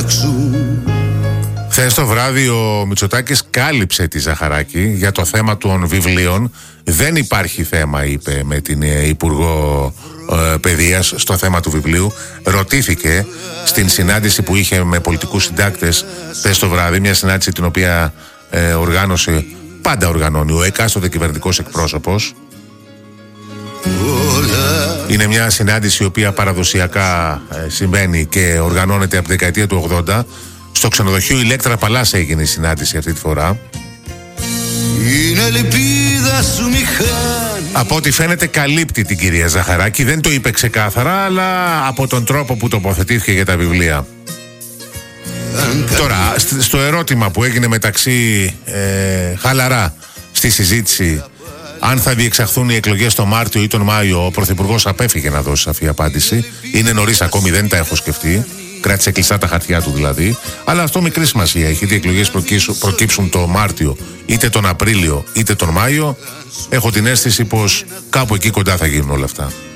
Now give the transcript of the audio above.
αλλάξουν. Χθες το βράδυ ο Μητσοτάκης κάλυψε τη Ζαχαράκη για το θέμα των βιβλίων. Δεν υπάρχει θέμα, είπε, με την Υπουργό Παιδείας στο θέμα του βιβλίου. Ρωτήθηκε στην συνάντηση που είχε με πολιτικούς συντάκτες χθες το βράδυ, μια συνάντηση την οποία οργάνωσε, πάντα οργανώνει ο εκάστοτε κυβερνητικός εκπρόσωπος. Είναι μια συνάντηση η οποία παραδοσιακά συμβαίνει και οργανώνεται από τη δεκαετία του 80. Στο ξενοδοχείο Ηλέκτρα Παλάς έγινε η συνάντηση αυτή τη φορά. Από ό,τι φαίνεται καλύπτει την κυρία Ζαχαράκη. Δεν το είπε ξεκάθαρα, αλλά από τον τρόπο που τοποθετήθηκε για τα βιβλία. Τώρα, στο ερώτημα που έγινε μεταξύ χαλαρά στη συζήτηση αν θα διεξαχθούν οι εκλογές τον Μάρτιο ή τον Μάιο, ο Πρωθυπουργός απέφυγε να δώσει σαφή απάντηση. Είναι νωρίς ακόμη, δεν τα έχω σκεφτεί. Κράτησε κλειστά τα χαρτιά του δηλαδή. Αλλά αυτό μικρή σημασία έχει. Είτε οι εκλογές προκύψουν το Μάρτιο, είτε τον Απρίλιο, είτε τον Μάιο. Έχω την αίσθηση πως κάπου εκεί κοντά θα γίνουν όλα αυτά.